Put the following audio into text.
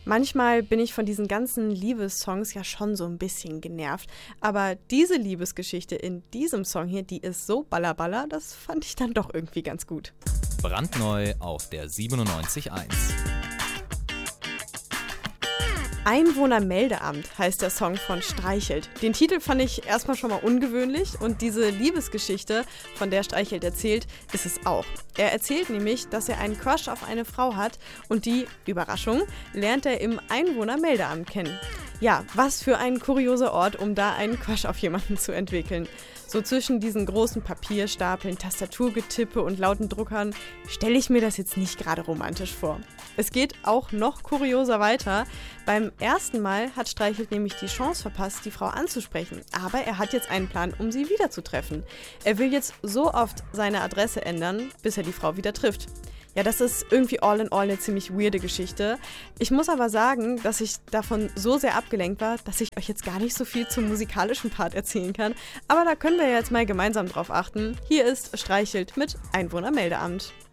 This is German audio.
Manchmal bin ich von diesen ganzen Liebessongs ja schon so ein bisschen genervt. Aber diese Liebesgeschichte in diesem Song hier, die ist so ballerballer, das fand ich dann doch irgendwie ganz gut. Brandneu auf der 97.1. Einwohnermeldeamt heißt der Song von Streichelt. Den Titel fand ich erstmal schon mal ungewöhnlich und diese Liebesgeschichte, von der Streichelt erzählt, ist es auch. Er erzählt nämlich, dass er einen Crush auf eine Frau hat und die, Überraschung, lernt er im Einwohnermeldeamt kennen. Ja, was für ein kurioser Ort, um da einen Crush auf jemanden zu entwickeln. So zwischen diesen großen Papierstapeln, Tastaturgetippe und lauten Druckern stelle ich mir das jetzt nicht gerade romantisch vor. Es geht auch noch kurioser weiter. Beim ersten Mal hat Streichelt nämlich die Chance verpasst, die Frau anzusprechen. Aber er hat jetzt einen Plan, um sie wiederzutreffen. Er will jetzt so oft seine Adresse ändern, bis er die Frau wieder trifft. Ja, das ist irgendwie all in all eine ziemlich weirde Geschichte. Ich muss aber sagen, dass ich davon so sehr abgelenkt war, dass ich euch jetzt gar nicht so viel zum musikalischen Part erzählen kann. Aber da können wir jetzt mal gemeinsam drauf achten. Hier ist Streichelt mit Einwohnermeldeamt.